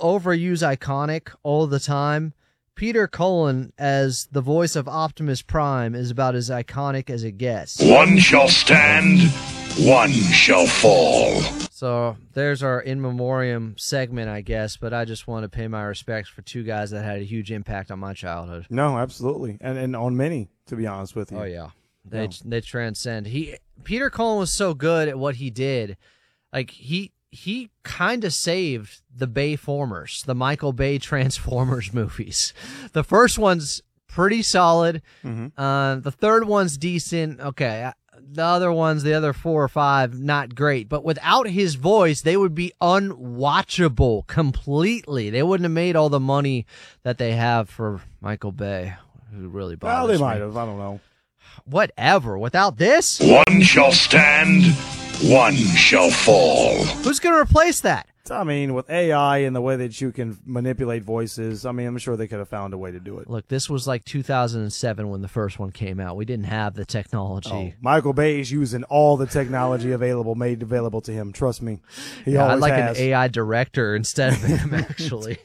overuse iconic all the time, Peter Cullen as the voice of Optimus Prime is about as iconic as it gets. One shall stand, one shall fall. So there's our in memoriam segment, I guess, but I just want to pay my respects for two guys that had a huge impact on my childhood. No, absolutely. And on many, to be honest with you. Oh, yeah. They transcend. Peter Cullen was so good at what he did. Like, he kind of saved the Bayformers, the Michael Bay Transformers movies. The first one's pretty solid. Mm-hmm. The third one's decent. Okay. The other ones, the other 4 or 5, not great. But without his voice, they would be unwatchable completely. They wouldn't have made all the money that they have for Michael Bay, who really bothers me. Well, they might have. I don't know. Whatever. Without this? One shall stand, one shall fall. Who's going to replace that? I mean, with AI and the way that you can manipulate voices, I mean, I'm sure they could have found a way to do it. Look, this was like 2007 when the first one came out. We didn't have the technology. Oh, Michael Bay is using all the technology made available to him. Trust me. I'd like an AI director instead of him, actually.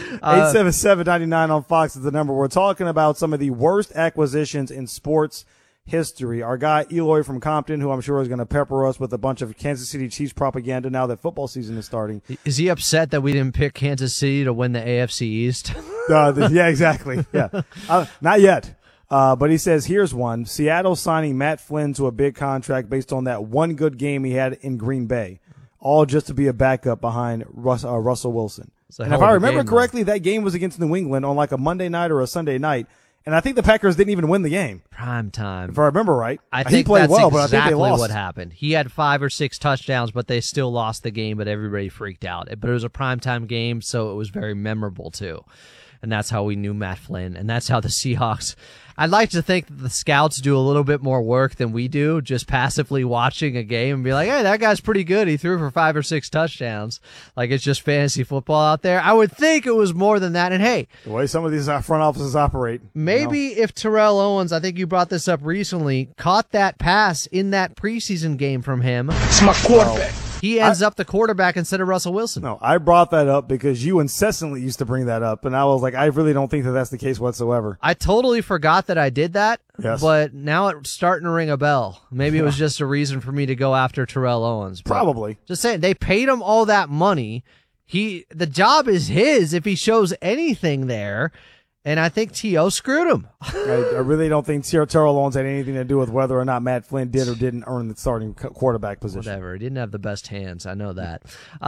877-99 on Fox is the number. We're talking about some of the worst acquisitions in sports history. Our guy Eloy from Compton, who I'm sure is going to pepper us with a bunch of Kansas City Chiefs propaganda now that football season is starting. Is he upset that we didn't pick Kansas City to win the AFC East? Yeah, exactly. Yeah, not yet. But he says, here's one. Seattle signing Matt Flynn to a big contract based on that one good game he had in Green Bay, all just to be a backup behind Russell Wilson. And if I remember correctly, that game was against New England on like a Monday night or a Sunday night. And I think the Packers didn't even win the game. Prime time. If I remember right. I think he played that's well, exactly but I think they lost. what happened. He had 5 or 6 touchdowns, but they still lost the game, but everybody freaked out. But it was a primetime game, so it was very memorable, too. And that's how we knew Matt Flynn. And that's how the Seahawks... I'd like to think that the scouts do a little bit more work than we do, just passively watching a game and be like, hey, that guy's pretty good. He threw for 5 or 6 touchdowns. Like, it's just fantasy football out there. I would think it was more than that. And, hey, the way some of these front offices operate. Maybe if Terrell Owens, I think you brought this up recently, caught that pass in that preseason game from him. It's my quarterback. He ends up the quarterback instead of Russell Wilson. No, I brought that up because you incessantly used to bring that up, and I was like, I really don't think that that's the case whatsoever. I totally forgot that I did that, yes. But now it's starting to ring a bell. Maybe it was just a reason for me to go after Terrell Owens. Probably. Just saying, they paid him all that money. The job is his if he shows anything there. And I think T.O. screwed him. I really don't think Terrell Owens had anything to do with whether or not Matt Flynn did or didn't earn the starting quarterback position. Whatever. He didn't have the best hands. I know that.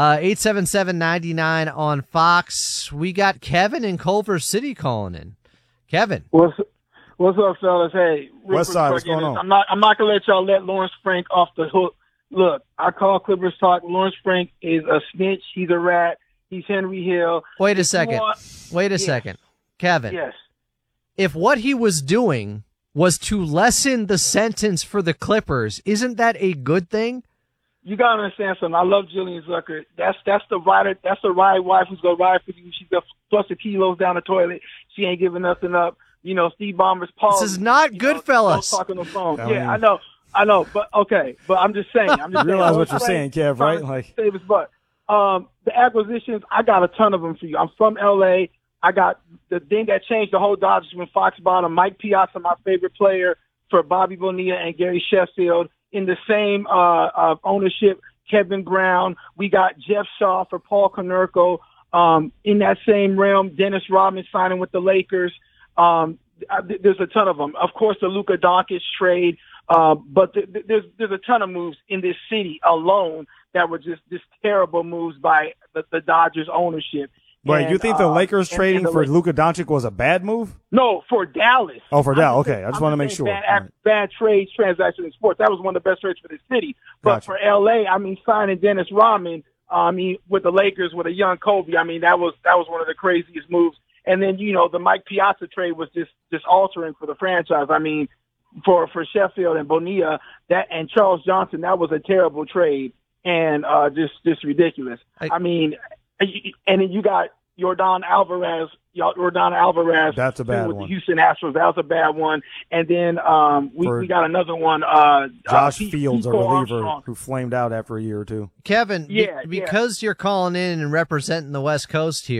877-99 on Fox. We got Kevin in Culver City calling in. Kevin. What's up, fellas? Hey, West Side, what's going on? I'm not gonna let y'all let Lawrence Frank off the hook. Look, I call Clippers talk. Lawrence Frank is a snitch. He's a rat. He's Henry Hill. Wait a second. Kevin, yes. If what he was doing was to lessen the sentence for the Clippers, isn't that a good thing? You gotta understand something. I love Jillian Zucker. That's the rider. That's the ride wife who's gonna ride for you. She's gonna flush the kilos down the toilet. She ain't giving nothing up. You know, Steve Ballmer's Paul. This is not Goodfellas. Talking on the phone. I know. But okay. But I'm just saying. Realize what you're saying, Kev. Right? Like save his butt. The acquisitions. I got a ton of them for you. I'm from L.A. I got the thing that changed the whole Dodgers when Fox bought him. Mike Piazza, my favorite player, for Bobby Bonilla and Gary Sheffield. In the same ownership, Kevin Brown. We got Jeff Shaw for Paul Konerko. In that same realm, Dennis Rodman signing with the Lakers. There's a ton of them. Of course, the Luka Doncic trade. But there's a ton of moves in this city alone that were just terrible moves by the Dodgers ownership. Right, you think the Lakers trading for Luka Doncic was a bad move? No, for Dallas. Oh, for Dallas. Okay, I just want to make sure. Bad trade transaction in sports. That was one of the best trades for the city. But for L.A., signing Dennis Rodman, with the Lakers with a young Kobe, that was one of the craziest moves. And then, the Mike Piazza trade was just altering for the franchise. For Sheffield and Bonilla, and Charles Johnson, that was a terrible trade and just ridiculous. And then you got Yordan Alvarez. That's a bad with one. The Houston Astros. That was a bad one. And then we got another one. Josh Fields, a reliever who flamed out after a year or two. Kevin, because you're calling in and representing the West Coast here,